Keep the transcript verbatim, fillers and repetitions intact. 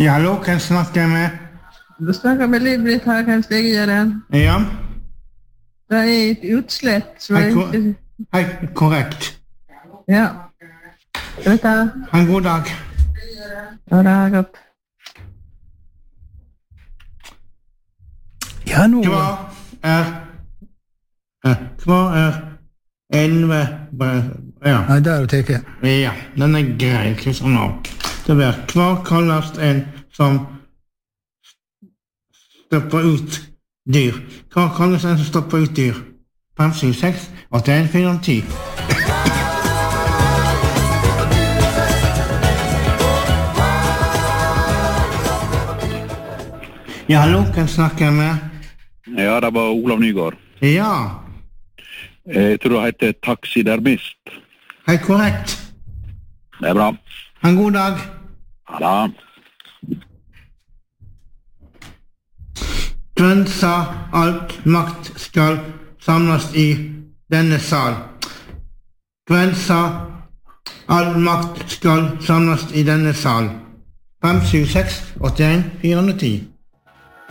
Ja, hallo, kan jeg snakke med? Du snakker med Liv-Britt her, kan jeg gjøre? Ja. Det er et utslett, så Hei, jeg ko ikke... hei, korrekt. Ja. Vet du? Ha en god dag. Ja, det er godt. Ja, nå... Hva er... eh, Hva er elleve... Ja. Ja, der er du teke. Ja, den er grei, ikke sånn nå. Det blir, hva kalles en som stopper ut dyr? Hva kalles en som stopper ut dyr? fem, syv, seks, åtte, en, fire, ti. Ja, hallo, kan jeg snakke med? Ja, det var Olav Nygaard. Ja. Jeg tror det heter taxidermist. Hei, korrekt. Det er bra. Ha en god dag. Ha det. Gwen sa alt makt skal samles i denne sal. Gwen sa all makt skal samles i denne sal. fem, syv, seks, åtte, en, fire, ti.